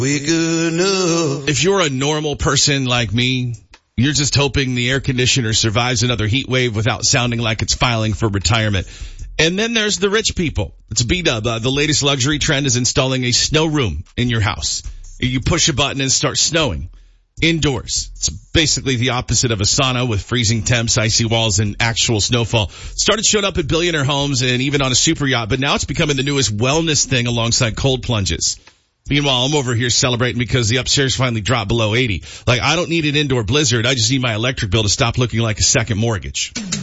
If you're a normal person like me, you're just hoping the air conditioner survives another heat wave without sounding like it's filing for retirement. And then there's the rich people. It's B-Dub. The latest luxury trend is installing a snow room in your house. You push a button and it starts snowing indoors. It's basically the opposite of a sauna with freezing temps, icy walls, and actual snowfall. Started showing up at billionaire homes and even on a super yacht, but now it's becoming the newest wellness thing alongside cold plunges. Meanwhile, I'm over here celebrating because the upstairs finally dropped below 80. Like, I don't need an indoor blizzard. I just need my electric bill to stop looking like a second mortgage.